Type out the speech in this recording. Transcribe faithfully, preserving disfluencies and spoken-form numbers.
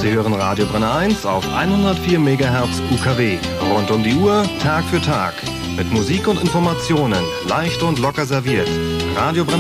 Sie hören Radio Brenner eins auf hundertvier Megahertz U K W. Rund um die Uhr, Tag für Tag. Mit Musik und Informationen, leicht und locker serviert. Radio Brenner